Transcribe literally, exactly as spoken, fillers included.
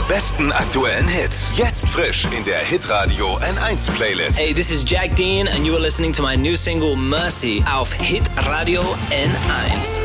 besten aktuellen Hits. Jetzt frisch in der Hitradio N eins Playlist. Hey, this is Jack Dean and you are listening to my new single Mercy auf Hitradio N eins.